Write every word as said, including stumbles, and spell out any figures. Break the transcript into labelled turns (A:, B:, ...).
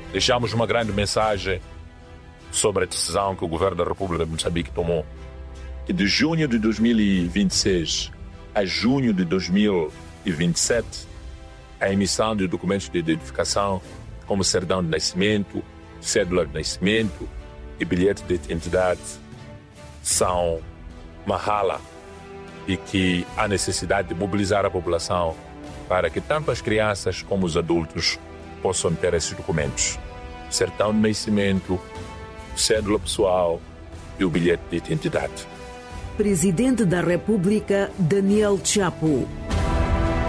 A: deixamos uma grande mensagem sobre a decisão que o governo da República de Moçambique tomou. Que de junho de dois mil e vinte e seis a junho de dois mil e vinte e sete, a emissão de documentos de identificação como certidão de nascimento, cédula de nascimento e bilhete de identidade são mahala e que há necessidade de mobilizar a população para que tanto as crianças como os adultos possam ter esses documentos. Certidão de nascimento, cédula pessoal e o bilhete de identidade.
B: Presidente da República, Daniel Chapo.